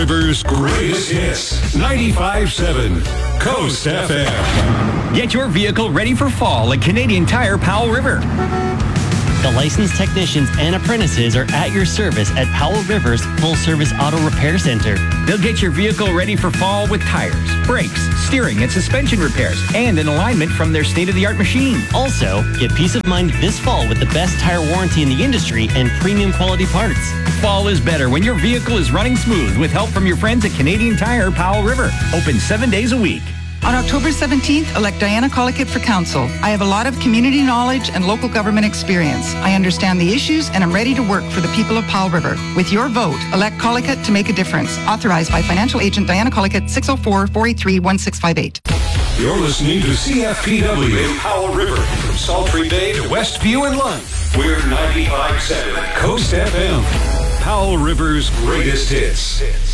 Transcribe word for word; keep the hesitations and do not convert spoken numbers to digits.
River's greatest hits. ninety-five point seven Coast F M. Get your vehicle ready for fall at Canadian Tire Powell River. The licensed technicians and apprentices are at your service at Powell River's full-service auto repair center. They'll get your vehicle ready for fall with tires, brakes, steering, and suspension repairs, and an alignment from their state-of-the-art machine. Also, get peace of mind this fall with the best tire warranty in the industry and premium quality parts. Fall is better when your vehicle is running smooth with help from your friends at Canadian Tire Powell River. Open seven days a week. On October seventeenth, elect Diana Collicutt for council. I have a lot of community knowledge and local government experience. I understand the issues and I'm ready to work for the people of Powell River. With your vote, elect Collicutt to make a difference. Authorized by financial agent Diana Collicutt, six oh four, four eight three, one six five eight. You're listening to C F P W in Powell River. From Sultry Bay to Westview and Lund. We're ninety-five point seven Coast F M. Powell River's greatest hits.